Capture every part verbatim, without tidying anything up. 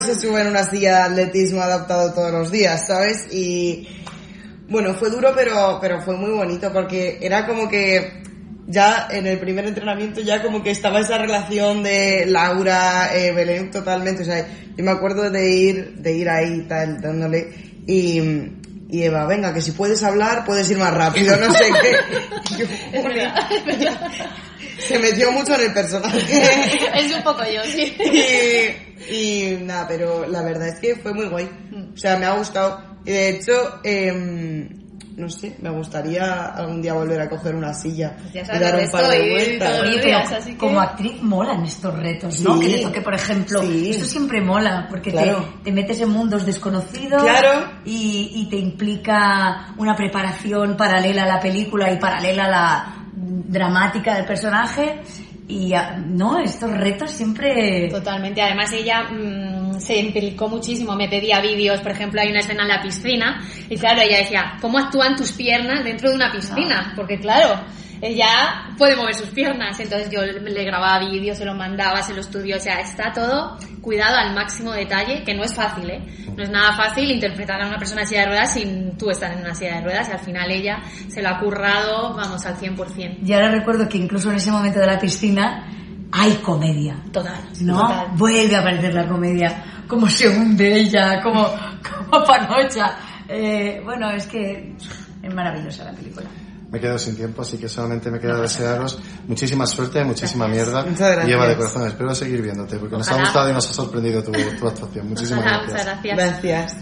se sube en una silla de atletismo adaptado todos los días, ¿sabes? Y bueno, fue duro, pero, pero fue muy bonito porque era como que ya en el primer entrenamiento ya como que estaba esa relación de Laura, eh, Belén totalmente, o sea, yo me acuerdo de ir, de ir ahí tal, dándole y, y Eva, venga, que si puedes hablar puedes ir más rápido, no sé qué. Yo, es verdad, es verdad. Se metió mucho en el personaje. Es un poco yo, sí. Y, y nada, pero la verdad es que fue muy guay. O sea, me ha gustado. Y de hecho, eh, no sé, me gustaría algún día volver a coger una silla ya y dar un par de vueltas. Oye, pero así que... como actriz molan estos retos, ¿no? Sí, que te toque, por ejemplo, sí. Esto siempre mola, porque claro. te, te metes en mundos desconocidos, claro. y, y te implica una preparación paralela a la película y paralela a la dramática del personaje. Y no, estos retos siempre... Totalmente, además ella mmm, se implicó muchísimo, me pedía vídeos, por ejemplo hay una escena en la piscina y claro, ella decía, ¿cómo actúan tus piernas dentro de una piscina? Porque claro, ella puede mover sus piernas, entonces yo le grababa vídeos, se los mandaba, se lo estudió, o sea, está todo cuidado al máximo detalle, que no es fácil, ¿eh? No es nada fácil interpretar a una persona en silla de ruedas sin tú estar en una silla de ruedas y al final ella se lo ha currado, vamos, al cien por ciento. Y ahora recuerdo que incluso en ese momento de la piscina hay comedia. Total, ¿no? Total. Vuelve a aparecer la comedia, cómo se hunde ella, como, como panocha. Eh, bueno, es que es maravillosa la película. Me quedo sin tiempo, así que solamente me queda desearos muchísima suerte, muchísima gracias. mierda. Muchas gracias. Y Eva, de corazón, espero seguir viéndote, porque Ojalá. nos ha gustado y nos ha sorprendido tu, tu actuación. Muchísimas Ojalá, gracias. Muchas gracias. Gracias.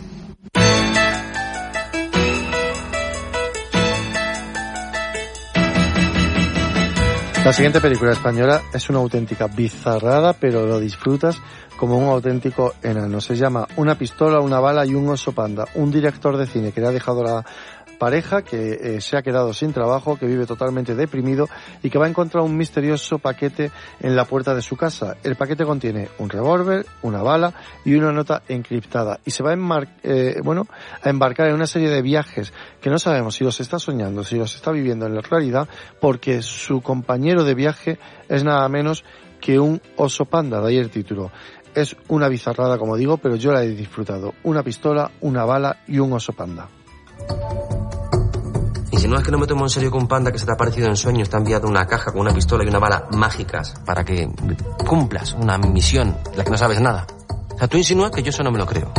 La siguiente película española es una auténtica bizarrada, pero lo disfrutas como un auténtico enano. Se llama Una pistola, una bala y un oso panda. Un director de cine que le ha dejado la pareja, que eh, se ha quedado sin trabajo, que vive totalmente deprimido y que va a encontrar un misterioso paquete en la puerta de su casa. El paquete contiene un revólver, una bala y una nota encriptada y se va a, enmar- eh, bueno, a embarcar en una serie de viajes que no sabemos si los está soñando, si los está viviendo en la realidad, porque su compañero de viaje es nada menos que un oso panda, de ahí el título. Es una bizarrada, como digo, pero yo la he disfrutado. Una pistola, una bala y un oso panda. ¿Insinúas que no me tomo en serio que un panda que se te ha aparecido en sueños te ha enviado una caja con una pistola y una bala mágicas para que cumplas una misión de la que no sabes nada? O sea, tú insinúas que yo eso no me lo creo.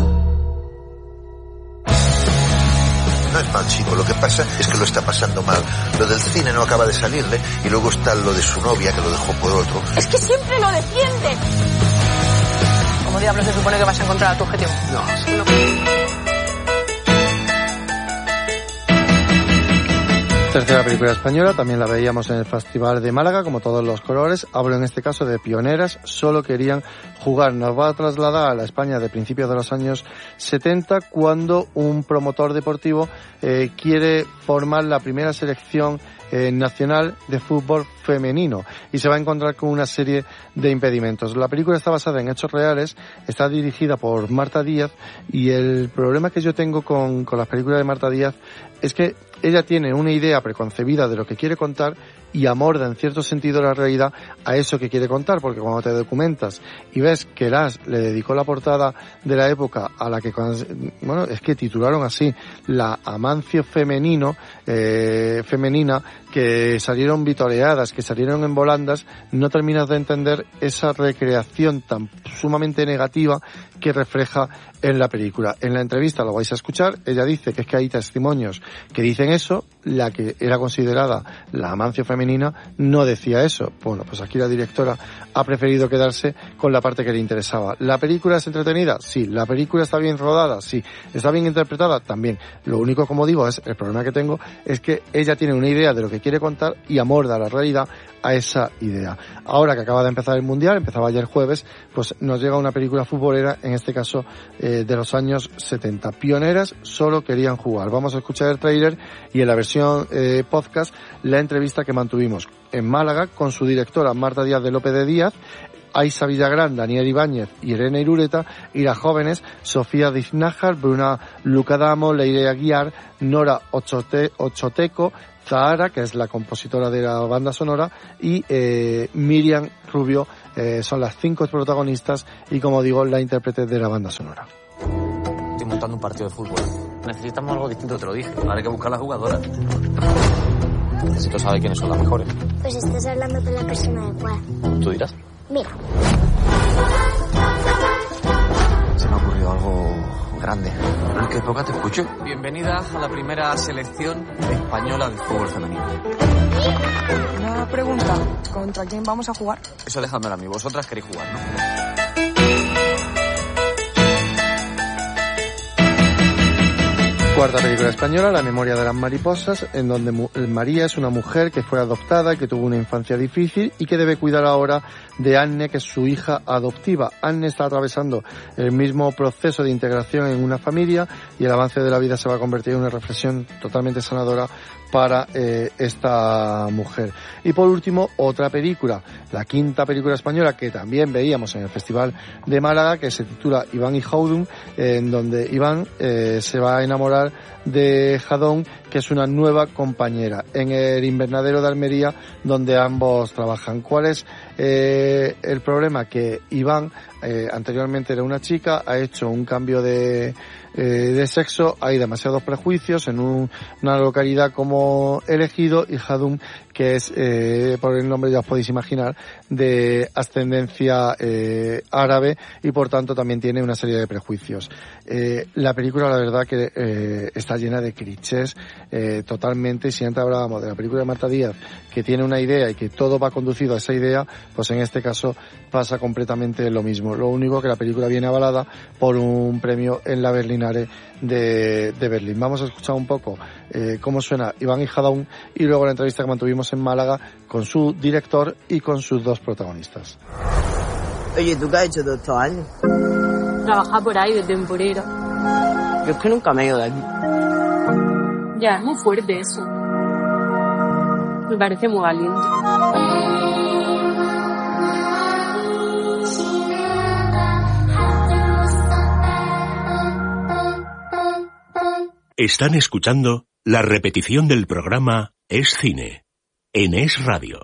No es mal chico, lo que pasa es que lo está pasando mal. Lo del cine no acaba de salirle y luego está lo de su novia que lo dejó por otro. Es que siempre lo defiende. ¿Cómo diablos se supone que vas a encontrar a tu objetivo? No. no. Tercera película española, también la veíamos en el Festival de Málaga, como Todos los colores. Hablo en este caso de Pioneras, solo querían jugar. Nos va a trasladar a la España de principios de los años setenta, cuando un promotor deportivo eh, quiere formar la primera selección eh, nacional de fútbol femenino y se va a encontrar con una serie de impedimentos. La película está basada en hechos reales, está dirigida por Marta Díaz y el problema que yo tengo con, con las películas de Marta Díaz es que ella tiene una idea preconcebida de lo que quiere contar y amorda en cierto sentido la realidad a eso que quiere contar, porque cuando te documentas y ves que Las le dedicó la portada de la época a la que, bueno, es que titularon así, la Amancio femenino, eh, femenina, que salieron vitoreadas, que salieron en volandas, no terminas de entender esa recreación tan sumamente negativa que refleja en la película. En la entrevista lo vais a escuchar, ella dice que es que hay testimonios que dicen eso, la que era considerada la Amancio femenina no decía eso. Bueno, pues aquí la directora ha preferido quedarse con la parte que le interesaba. ¿La película es entretenida? Sí. ¿La película está bien rodada? Sí. ¿Está bien interpretada? También. Lo único, como digo, es el problema que tengo es que ella tiene una idea de lo que quiere contar y amorda la realidad a esa idea. Ahora que acaba de empezar el Mundial, empezaba ayer jueves, pues nos llega una película futbolera, en este caso eh, de los años setenta. Pioneras, solo querían jugar. Vamos a escuchar el tráiler y en la versión eh, podcast la entrevista que mantuvimos en Málaga con su directora Marta Díaz de López de Díaz, Aisa Villagrán, Daniel Ibáñez y Irene Irureta, y las jóvenes Sofía Diznájar, Bruna Lucadamo, Leire Aguiar, Nora Ochote, Ochoteco, Zahara, que es la compositora de la banda sonora, y eh, Miriam Rubio, eh, son las cinco protagonistas y, como digo, la intérprete de la banda sonora. Estoy montando un partido de fútbol. Necesitamos algo distinto, te lo dije. Ahora hay que buscar a las jugadoras. Necesito saber quiénes son las mejores. Pues estás hablando con la persona adecuada. ¿Tú dirás? Mira. Se me ha ocurrido algo grande. ¿En qué época te escucho? Bienvenida a la primera selección española de fútbol femenino. Una pregunta. ¿Contra quién vamos a jugar? Eso dejádmelo a mí. Vosotras queréis jugar, ¿no? Cuarta película española, La memoria de las mariposas, en donde María es una mujer que fue adoptada, que tuvo una infancia difícil y que debe cuidar ahora de Anne, que es su hija adoptiva. Anne está atravesando el mismo proceso de integración en una familia y el avance de la vida se va a convertir en una reflexión totalmente sanadora para eh, esta mujer. Y por último, otra película, la quinta película española que también veíamos en el Festival de Málaga, que se titula Iván y Jadón, eh, en donde Iván eh, se va a enamorar de Jadón, que es una nueva compañera, en el invernadero de Almería, donde ambos trabajan. ¿Cuál es eh, el problema? Que Iván, eh, anteriormente era una chica, ha hecho un cambio de, eh, de sexo, hay demasiados prejuicios en un, una localidad como Elegido, y Jadón, que es, eh, por el nombre ya os podéis imaginar, de ascendencia eh, árabe, y por tanto también tiene una serie de prejuicios. Eh, la película, la verdad, que eh, está llena de clichés eh, totalmente, y si antes hablábamos de la película de Marta Díaz, que tiene una idea y que todo va conducido a esa idea, pues en este caso pasa completamente lo mismo. Lo único que la película viene avalada por un premio en la Berlinale de, de Berlín. Vamos a escuchar un poco eh, cómo suena Iván y Jadón, y luego la entrevista que mantuvimos en Málaga con su director y con sus dos protagonistas. Oye, ¿tú qué has hecho todos estos años? Trabajar por ahí de temporero. Yo es que nunca me he ido de aquí. Ya, es muy fuerte eso. Me parece muy valiente. Están escuchando la repetición del programa Es Cine, en Es Radio.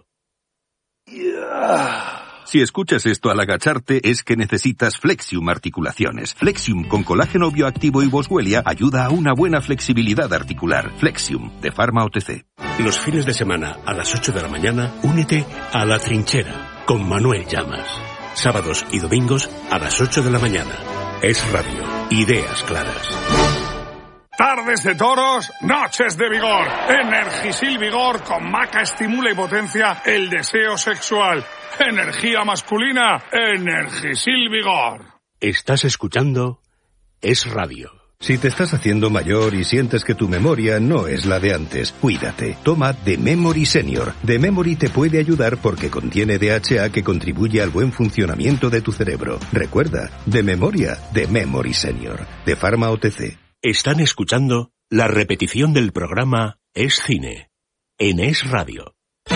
Si escuchas esto al agacharte es que necesitas Flexium Articulaciones. Flexium con colágeno bioactivo y boswellia ayuda a una buena flexibilidad articular. Flexium, de Pharma O T C. Los fines de semana a las ocho de la mañana, únete a La Trinchera con Manuel Llamas. Sábados y domingos a las ocho de la mañana. Es Radio. Ideas claras. Tardes de toros, noches de vigor. Energisil Vigor con maca estimula y potencia el deseo sexual. Energía masculina, Energisil Vigor. Estás escuchando Es Radio. Si te estás haciendo mayor y sientes que tu memoria no es la de antes, cuídate. Toma The Memory Senior. The Memory te puede ayudar porque contiene D H A que contribuye al buen funcionamiento de tu cerebro. Recuerda, de memoria, The Memory Senior. De Pharma O T C. Están escuchando la repetición del programa Es Cine, en Es Radio.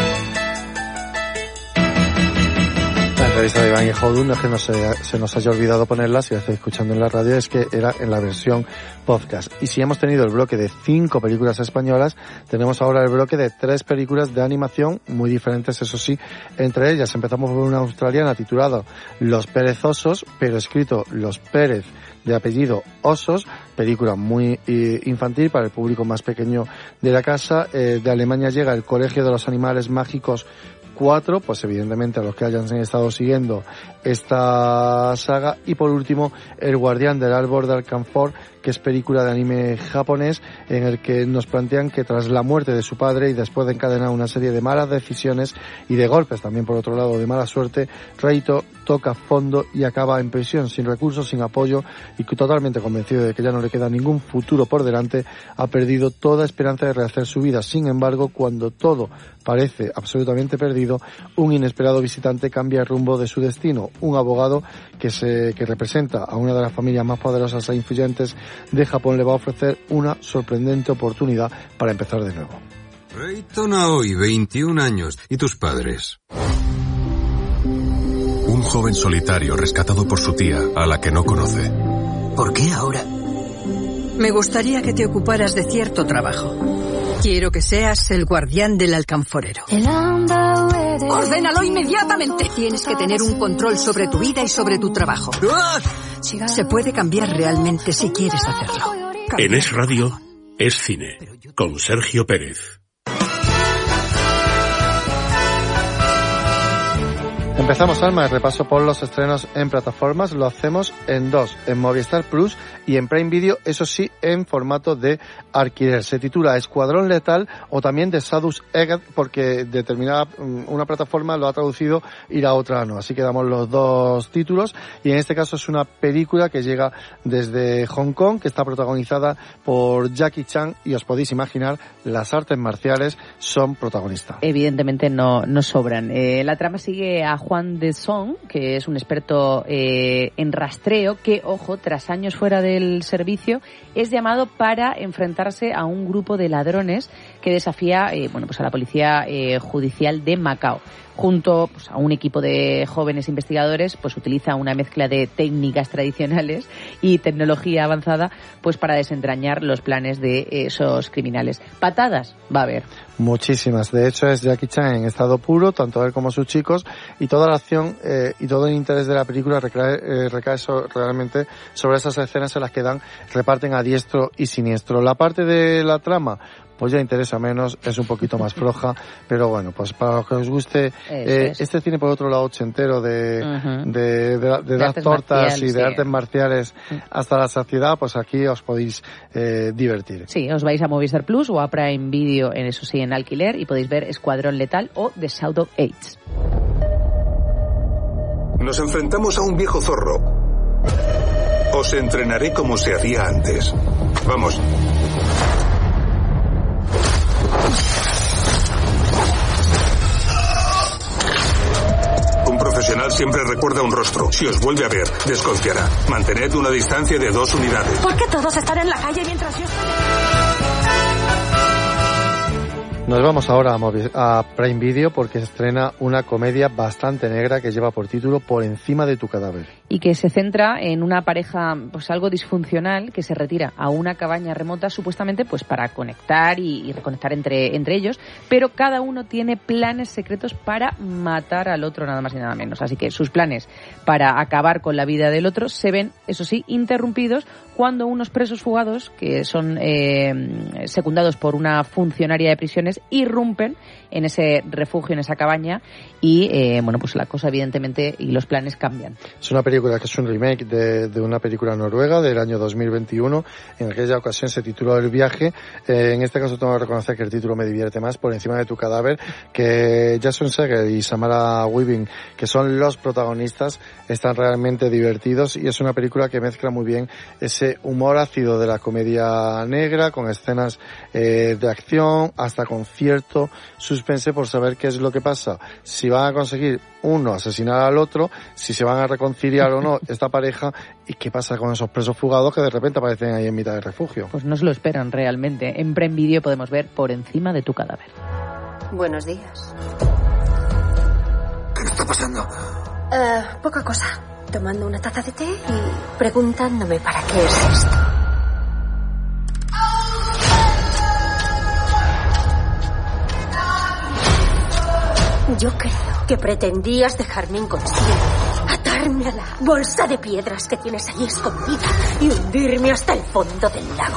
La entrevista de Iván y Jadón, no es que no se, se nos haya olvidado ponerla, si la estáis escuchando en la radio, es que era en la versión podcast. Y si hemos tenido el bloque de cinco películas españolas, tenemos ahora el bloque de tres películas de animación muy diferentes, eso sí, entre ellas. Empezamos por una australiana titulada Los Perezosos, pero escrito Los Pérez, de apellido Osos, película muy eh, infantil para el público más pequeño de la casa. Eh, de Alemania llega El Colegio de los Animales Mágicos cuatro, pues evidentemente a los que hayan estado siguiendo esta saga. Y por último, El Guardián del Árbol de Alcanfor, que es película de anime japonés, en el que nos plantean que tras la muerte de su padre y después de encadenar una serie de malas decisiones y de golpes también por otro lado de mala suerte, Reito toca fondo y acaba en prisión, sin recursos, sin apoyo, y totalmente convencido de que ya no le queda ningún futuro por delante. Ha perdido toda esperanza de rehacer su vida. Sin embargo, cuando todo parece absolutamente perdido, un inesperado visitante cambia el rumbo de su destino. Un abogado que se que representa a una de las familias más poderosas e influyentes de Japón le va a ofrecer una sorprendente oportunidad para empezar de nuevo. Reito Naoi, veintiún años. ¿Y tus padres? Un joven solitario rescatado por su tía, a la que no conoce. ¿Por qué ahora? Me gustaría que te ocuparas de cierto trabajo. Quiero que seas el guardián del alcanforero. ¡Ordénalo inmediatamente! Tienes que tener un control sobre tu vida y sobre tu trabajo. Se puede cambiar realmente si quieres hacerlo. En Es Radio, Es Cine, con Sergio Pérez. Empezamos, Alma, el repaso por los estrenos en plataformas. Lo hacemos en dos, en Movistar Plus y en Prime Video, eso sí, en formato de alquiler. Se titula Escuadrón Letal o también The Sadus Egg, porque determinada una plataforma lo ha traducido y la otra no. Así que damos los dos títulos y en este caso es una película que llega desde Hong Kong, que está protagonizada por Jackie Chan y os podéis imaginar, las artes marciales son protagonistas. Evidentemente no, no sobran. Eh, la trama sigue a Juan de Song, que es un experto eh, en rastreo, que, ojo, tras años fuera del servicio, es llamado para enfrentarse a un grupo de ladrones que desafía eh, bueno, pues a la policía eh, judicial de Macao. Junto pues, a un equipo de jóvenes investigadores, pues utiliza una mezcla de técnicas tradicionales y tecnología avanzada pues para desentrañar los planes de esos criminales. Patadas va a haber. Muchísimas. De hecho, es Jackie Chan en estado puro, tanto él como sus chicos, y toda la acción eh, y todo el interés de la película recae, eh, recae so, realmente sobre esas escenas en las que dan, reparten a diestro y siniestro. La parte de la trama, pues ya interesa menos, es un poquito más floja, pero bueno, pues para los que os guste eh, es. este cine, por otro lado, ochentero de, uh-huh. de, de, de, de dar tortas y de sí. artes marciales hasta la saciedad, pues aquí os podéis eh, divertir. Sí, os vais a Movistar Plus o a Prime Video, en eso sí, en alquiler, y podéis ver Escuadrón Letal o The Shadow Age. Nos enfrentamos a un viejo zorro. Os entrenaré como se hacía antes. Vamos. Un profesional siempre recuerda un rostro. Si os vuelve a ver, desconfiará. Mantened una distancia de dos unidades. ¿Por qué todos están en la calle mientras yo estoy...? Nos vamos ahora a, Movi- a Prime Video porque estrena una comedia bastante negra que lleva por título Por encima de tu cadáver. Y que se centra en una pareja pues algo disfuncional que se retira a una cabaña remota supuestamente pues para conectar y, y reconectar entre, entre ellos, pero cada uno tiene planes secretos para matar al otro, nada más y nada menos. Así que sus planes para acabar con la vida del otro se ven, eso sí, interrumpidos cuando unos presos fugados, que son eh, secundados por una funcionaria de prisiones, irrumpen en ese refugio, en esa cabaña, y eh, bueno, pues la cosa evidentemente y los planes cambian. Es una película que es un remake de, de una película noruega del año dos mil veintiuno. En aquella ocasión se tituló El viaje. Eh, en este caso tengo que reconocer que el título me divierte más, Por encima de tu cadáver, que Jason Segel y Samara Weaving, que son los protagonistas, están realmente divertidos, y es una película que mezcla muy bien ese humor ácido de la comedia negra con escenas eh, de acción, hasta con cierto suspense por saber qué es lo que pasa, si van a conseguir uno asesinar al otro, si se van a reconciliar o no esta pareja, y qué pasa con esos presos fugados que de repente aparecen ahí en mitad del refugio. Pues no se lo esperan realmente. En Prime Video podemos ver Por encima de tu cadáver. Buenos días. ¿Qué está pasando? Uh, poca cosa. Tomando una taza de té y preguntándome para qué es esto. Yo creo que pretendías dejarme inconsciente, atarme a la bolsa de piedras que tienes allí escondida y hundirme hasta el fondo del lago.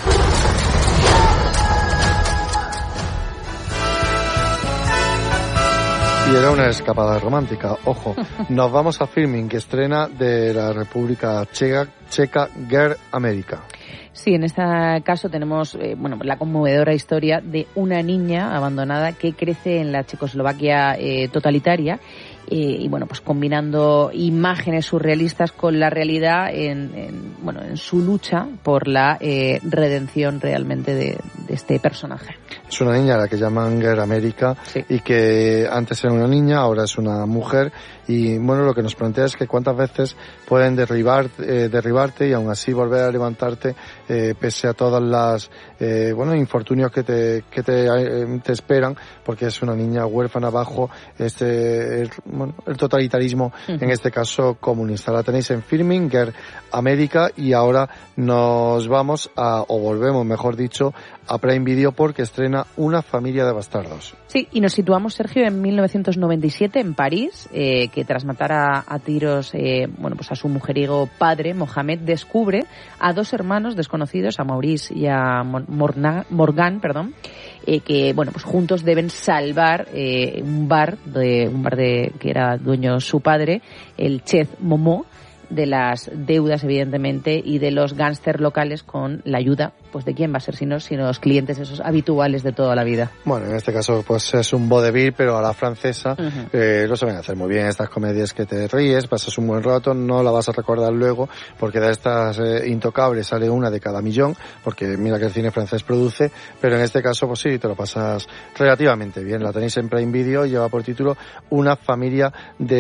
Y era una escapada romántica, ojo. Nos vamos a Filming, que estrena de la República Checa, Checa Girl America. Sí, en este caso tenemos eh, bueno, la conmovedora historia de una niña abandonada que crece en la Checoslovaquia eh, totalitaria eh, y bueno, pues combinando imágenes surrealistas con la realidad en, en bueno, en su lucha por la eh, redención realmente de, de este personaje. Es una niña a la que llaman Girl America, sí. Y que antes era una niña, ahora es una mujer. Y bueno, lo que nos plantea es que cuántas veces pueden derribar, eh, derribarte y aún así volver a levantarte eh, pese a todas las eh, bueno infortunios que te que te, eh, te esperan, porque es una niña huérfana bajo este el, bueno, el totalitarismo, uh-huh. En este caso comunista. La tenéis en Filming, Girl America, y ahora nos vamos a, o volvemos mejor dicho, a Prime Video porque estrena Una familia de bastardos. Sí, y nos situamos, Sergio, en mil novecientos noventa y siete en París, eh, que tras matar a, a tiros eh, bueno, pues a su mujeriego padre, Mohamed, descubre a dos hermanos desconocidos, a Maurice y a Morna, Morgan, perdón, eh, que bueno, pues juntos deben salvar eh, un bar de un bar de que era dueño su padre, el Chef Momo, de las deudas, evidentemente, y de los gángsters locales, con la ayuda, pues de quién va a ser, sino, sino los clientes esos habituales de toda la vida. Bueno, en este caso, pues es un vodevil, pero a la francesa. Uh-huh. Eh, lo saben hacer muy bien, estas comedias que te ríes, pasas un buen rato, no la vas a recordar luego, porque de estas eh, intocables sale una de cada millón, porque mira que el cine francés produce, pero en este caso, pues sí, te lo pasas relativamente bien. La tenéis en Prime Video, lleva por título Una familia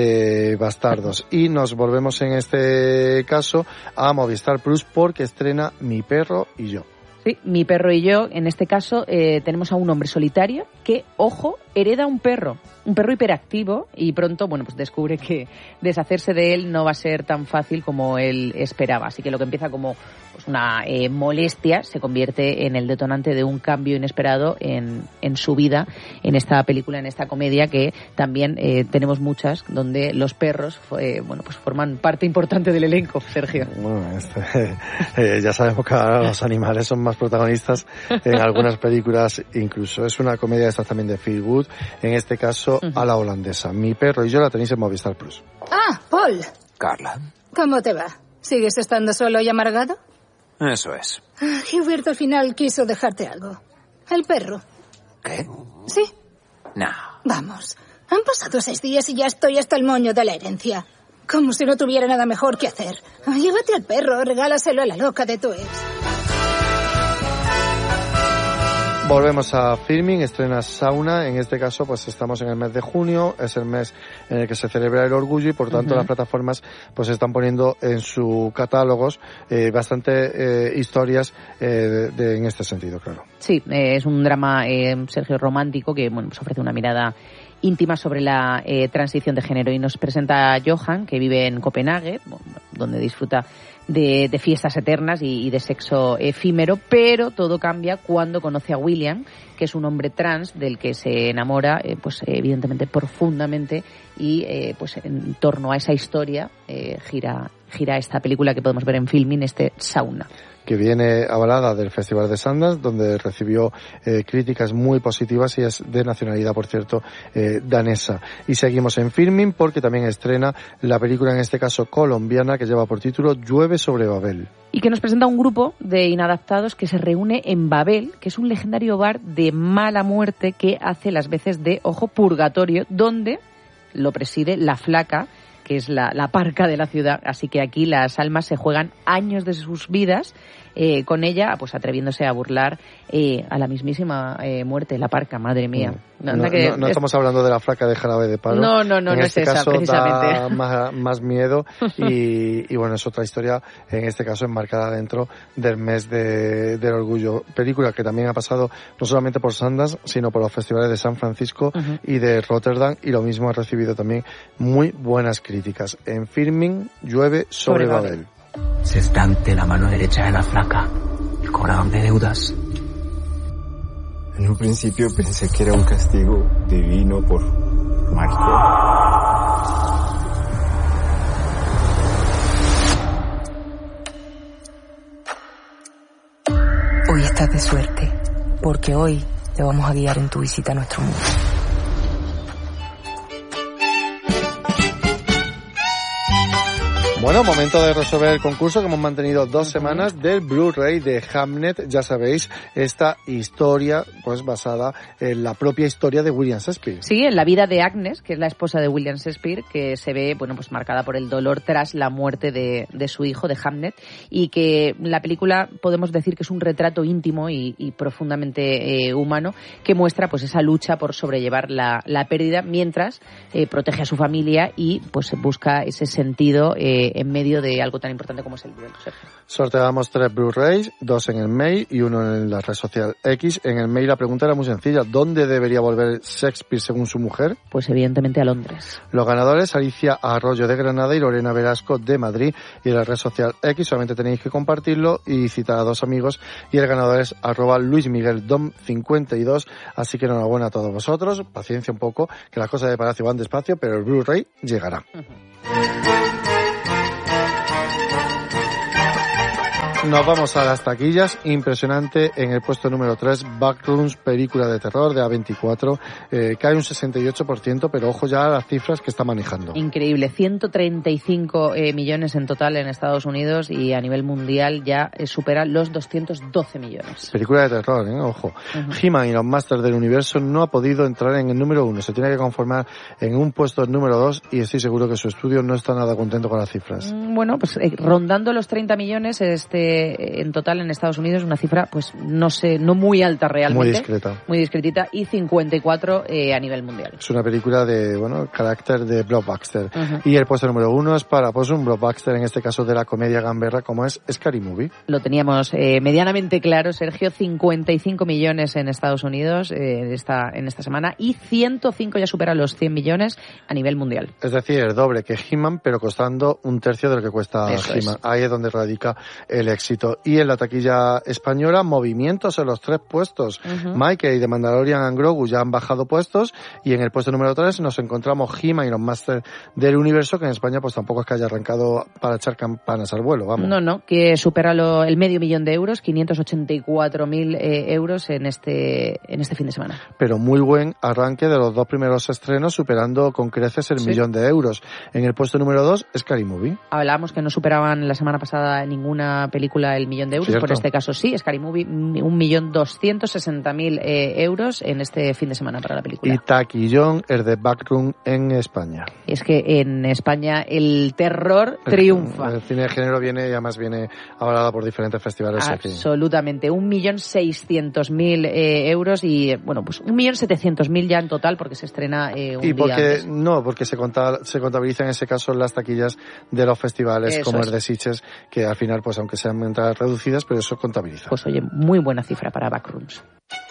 de bastardos. Y nos volvemos en este caso a Movistar Plus porque estrena Mi perro y yo. Sí, Mi perro y yo. En este caso eh, tenemos a un hombre solitario que, ojo, hereda un perro, un perro hiperactivo, y pronto, bueno, pues descubre que deshacerse de él no va a ser tan fácil como él esperaba. Así que lo que empieza como pues una eh, molestia se convierte en el detonante de un cambio inesperado en, en su vida, en esta película, en esta comedia, que también eh, tenemos muchas, donde los perros eh, bueno, pues forman parte importante del elenco, Sergio. Bueno, este, eh, ya sabemos que ahora los animales son más protagonistas en algunas películas, incluso. Es una comedia esta también de Feel Good, en este caso uh-huh. a la holandesa. Mi perro y yo la tenéis en Movistar Plus. Ah, Paul. Carla. ¿Cómo te va? ¿Sigues estando solo y amargado? Eso es. Ah, Hubert al final quiso dejarte algo. El perro. ¿Qué? Sí. No. Vamos. Han pasado seis días y ya estoy hasta el moño de la herencia. Como si no tuviera nada mejor que hacer. Ah, llévate al perro, regálaselo a la loca de tu ex. Volvemos a Filming, estrena Sauna. En este caso, pues estamos en el mes de junio, es el mes en el que se celebra el orgullo y por tanto uh-huh. las plataformas pues están poniendo en sus catálogos eh, bastante eh, historias eh, de, de, en este sentido, claro. Sí, eh, es un drama, eh, Sergio, romántico que bueno, pues ofrece una mirada íntima sobre la eh, transición de género, y nos presenta a Johan, que vive en Copenhague, donde disfruta de, de fiestas eternas y, y de sexo efímero, pero todo cambia cuando conoce a William, que es un hombre trans del que se enamora, eh, pues evidentemente profundamente, y eh, pues en torno a esa historia eh, gira gira esta película que podemos ver en Filming, este Sauna, que viene avalada del Festival de Sundance, donde recibió eh, críticas muy positivas, y es de nacionalidad, por cierto, eh, danesa. Y seguimos en Filming porque también estrena la película, en este caso colombiana, que lleva por título Llueve sobre Babel. Y que nos presenta un grupo de inadaptados que se reúne en Babel, que es un legendario bar de mala muerte que hace las veces de, ojo, purgatorio, donde lo preside la Flaca, que es la, la parca de la ciudad. Así que aquí las almas se juegan años de sus vidas eh, con ella, pues atreviéndose a burlar eh, a la mismísima eh, muerte, la parca, madre mía. No, no, que no, no es... estamos hablando de la Flaca de Jarabe de Palo. No, no, no, en no este es esa, caso precisamente. Da más, más miedo y, y bueno, es otra historia, en este caso enmarcada dentro del mes de, del orgullo. Película que también ha pasado no solamente por Sundance, sino por los festivales de San Francisco uh-huh. y de Rotterdam, y lo mismo ha recibido también muy buenas críticas. En Filming, Llueve sobre, sobre Babel. Babel. Se está ante la mano derecha de la Flaca, el cobrador de deudas. En un principio pensé que era un castigo divino por maricón. Hoy estás de suerte, porque hoy te vamos a guiar en tu visita a nuestro mundo. Bueno, momento de resolver el concurso que hemos mantenido dos semanas del Blu-ray de Hamnet. Ya sabéis, esta historia pues basada en la propia historia de William Shakespeare. Sí, en la vida de Agnes, que es la esposa de William Shakespeare, que se ve bueno pues marcada por el dolor tras la muerte de, de su hijo, de Hamnet, y que la película podemos decir que es un retrato íntimo y, y profundamente eh, humano que muestra pues esa lucha por sobrellevar la, la pérdida mientras eh, protege a su familia y pues busca ese sentido eh, en medio de algo tan importante como es el duelo. Sergio. Sorteamos tres Blu-rays, dos en el mail y uno en la red social X. En el mail la pregunta era muy sencilla. ¿Dónde debería volver Shakespeare según su mujer? Pues evidentemente a Londres. Los ganadores, Alicia Arroyo de Granada y Lorena Velasco de Madrid. Y en la red social X solamente tenéis que compartirlo y citar a dos amigos. Y el ganador es arroba Luis Miguel Dom cincuenta y dos. Así que enhorabuena a todos vosotros. Paciencia un poco, que las cosas de Palacio van despacio, pero el Blu-ray llegará. Uh-huh. Nos vamos a las taquillas. Impresionante. En el puesto número tres, Backrooms, película de terror de A veinticuatro. Eh, cae un sesenta y ocho por ciento, pero ojo ya a las cifras que está manejando. Increíble. ciento treinta y cinco eh, millones en total en Estados Unidos y a nivel mundial ya eh, supera los doscientos doce millones. Película de terror, ¿eh? Ojo. Uh-huh. He-Man y los Masters del Universo no ha podido entrar en el número uno. Se tiene que conformar en un puesto número dos y estoy seguro que su estudio no está nada contento con las cifras. Mm, bueno, pues eh, rondando los treinta millones este en total en Estados Unidos, una cifra pues no sé, no muy alta realmente. Muy discreta. Muy discretita y cincuenta y cuatro eh, a nivel mundial. Es una película de, bueno, carácter de blockbuster. Uh-huh. Y el puesto número uno es para pues un blockbuster, en este caso de la comedia gamberra, como es Scary Movie. Lo teníamos eh, medianamente claro, Sergio, cincuenta y cinco millones en Estados Unidos eh, esta, en esta semana y ciento cinco ya supera los cien millones a nivel mundial. Es decir, el doble que He-Man, pero costando un tercio de lo que cuesta Eso He-Man. Es. Ahí es donde radica el éxito. Y en la taquilla española, movimientos en los tres puestos. Uh-huh. Michael y The Mandalorian and Grogu ya han bajado puestos. Y en el puesto número tres nos encontramos He-Man y los Masters del Universo, que en España pues tampoco es que haya arrancado para echar campanas al vuelo, vamos. No, no, que supera lo, el medio millón de euros, quinientos ochenta y cuatro mil eh, euros en este, en este fin de semana. Pero muy buen arranque de los dos primeros estrenos, superando con creces el sí. millón de euros. En el puesto número dos, Scary Movie. Hablábamos que no superaban la semana pasada ninguna película el millón de euros, ¿Cierto? Por este caso sí, Scary Movie, un millón doscientos sesenta mil eh, euros en este fin de semana para la película. Y taquillón es de Backroom en España. Es que en España el terror el, triunfa. El cine de género viene y además viene avalado por diferentes festivales. Absolutamente, un millón seiscientos mil eh, euros y bueno, pues un millón setecientos mil ya en total porque se estrena eh, un y porque, día antes. No, porque se, conta, se contabiliza en ese caso las taquillas de los festivales. Eso como es. El de Sitges, que al final pues aunque sean entradas reducidas, pero eso contabiliza. Pues oye, muy buena cifra para Backrooms.